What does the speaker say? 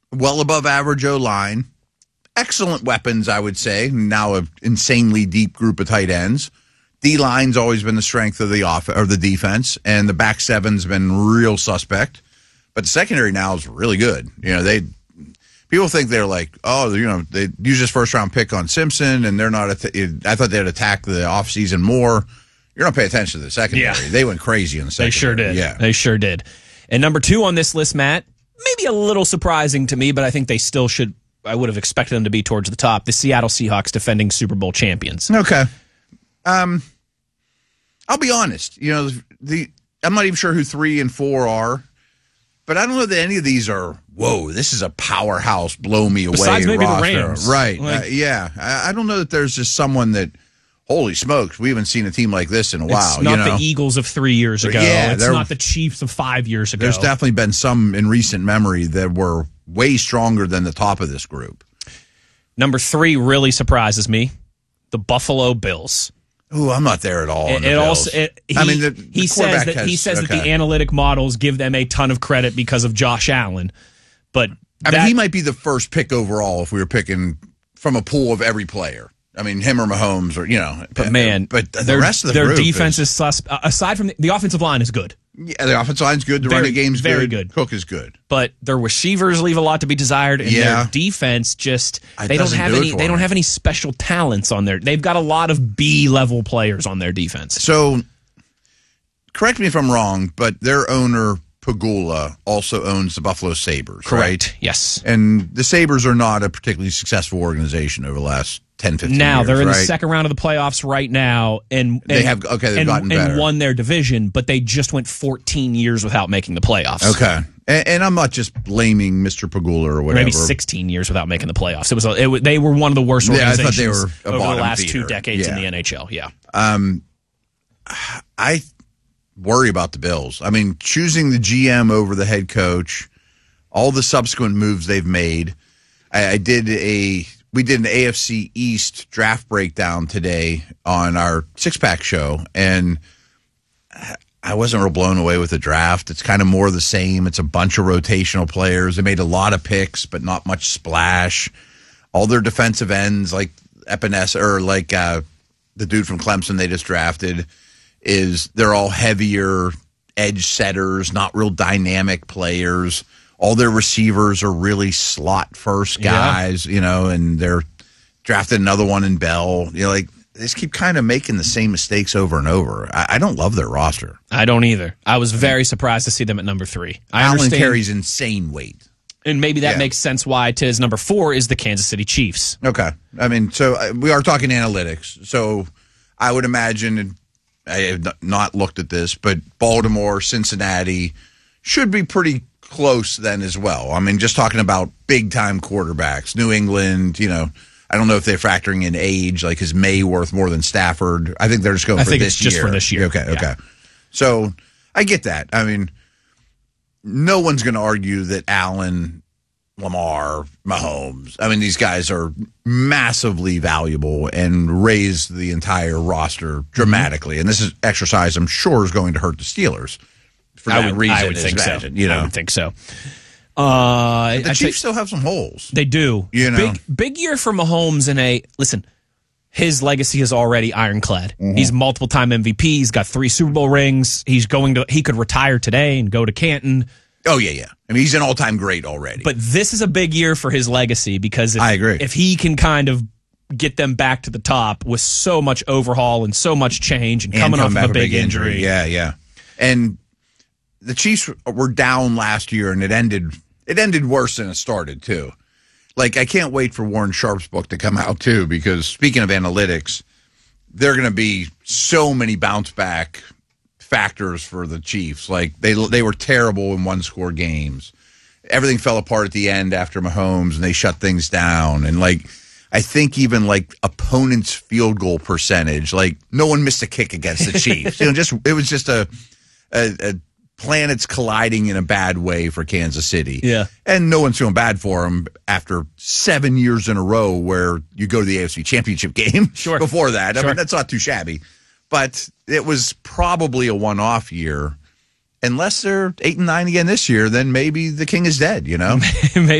well above average O-line. Excellent weapons, I would say. Now an insanely deep group of tight ends. D-line's always been the strength of the defense, and the back seven's been real suspect. But the secondary now is really good. People think they're like, they use this first-round pick on Simpson, and they're not. I thought they'd attack the offseason more. You're not paying attention to the secondary. Yeah. They went crazy in the secondary. They sure did. Yeah. They sure did. And number 2 on this list, Matt, maybe a little surprising to me, but I think they still should. I would have expected them to be towards the top. The Seattle Seahawks, defending Super Bowl champions. Okay. I'll be honest. I'm not even sure who 3 and 4 are. But I don't know that any of these are, whoa, this is a powerhouse, blow me away Besides maybe roster. The Rams. Right. Yeah. I don't know that there's just someone that, holy smokes, we haven't seen a team like this in a while. It's not the Eagles of 3 years ago. Yeah, it's not the Chiefs of 5 years ago. There's definitely been some in recent memory that were way stronger than the top of this group. Number 3 really surprises me. The Buffalo Bills. Oh, I'm not there at all. He says that the analytic models give them a ton of credit because of Josh Allen, but he might be the first pick overall if we were picking from a pool of every player. I mean, him or Mahomes, but the rest of the group defense is aside from the offensive line is good. Yeah, the offensive line's good. The running game's very good. Cook is good, but their receivers leave a lot to be desired, and their defense they don't have any special talents on there. They've got a lot of B-level players on their defense. So, correct me if I'm wrong, but their owner Pagula also owns the Buffalo Sabres, correct? Right? Yes, and the Sabres are not a particularly successful organization over the last 10, 15 years. Now they're in the second round of the playoffs right now, and they've gotten better and won their division, but they just went 14 years without making the playoffs. Okay, and I'm not just blaming Mr. Pagula or whatever. Maybe 16 years without making the playoffs. They were one of the worst organizations I thought they were over the last 2 decades in the NHL. Yeah, I worry about the Bills. I mean, choosing the GM over the head coach, all the subsequent moves they've made. We did an AFC East draft breakdown today on our six-pack show, and I wasn't real blown away with the draft. It's kind of more of the same. It's a bunch of rotational players. They made a lot of picks, but not much splash. All their defensive ends, like Epinesa, or like the dude from Clemson they just drafted, they're all heavier edge setters, not real dynamic players. All their receivers are really slot-first guys, and they're drafted another one in Bell. They just keep kind of making the same mistakes over and over. I don't love their roster. I don't either. I was very surprised to see them at number 3. Allen carries insane weight. And maybe that makes sense why Tiz number 4 is the Kansas City Chiefs. Okay. I mean, so we are talking analytics. So I would imagine, I have not looked at this, but Baltimore, Cincinnati should be pretty close then as well. I mean, just talking about big-time quarterbacks. New England, I don't know if they're factoring in age, like is May worth more than Stafford? I think they're just going for this year. I think it's just for this year. Okay. So I get that. I mean, no one's going to argue that Allen, Lamar, Mahomes, I mean, these guys are massively valuable and raise the entire roster dramatically. And this is exercise I'm sure is going to hurt the Steelers. For that reason, I would think so. I would think so. The Chiefs still have some holes. They do. Big year for Mahomes listen, his legacy is already ironclad. Mm-hmm. He's multiple-time MVP. He's got 3 Super Bowl rings. He could retire today and go to Canton. Oh, yeah. I mean, he's an all-time great already. But this is a big year for his legacy because I agree. If he can kind of get them back to the top with so much overhaul and so much change and coming off of a big injury. Yeah. And the Chiefs were down last year, and it ended worse than it started, too. Like, I can't wait for Warren Sharp's book to come out, too, because speaking of analytics, there are going to be so many bounce-back factors for the Chiefs. Like, they were terrible in one-score games. Everything fell apart at the end after Mahomes, and they shut things down. And, I think even, opponents' field goal percentage, no one missed a kick against the Chiefs. It was just a planets colliding in a bad way for Kansas City. Yeah. And no one's feeling bad for them after 7 years in a row where you go to the AFC Championship game. Sure. Before that. I mean, that's not too shabby. But it was probably a one-off year. Unless they're 8-9 again this year, then maybe the king is dead, Maybe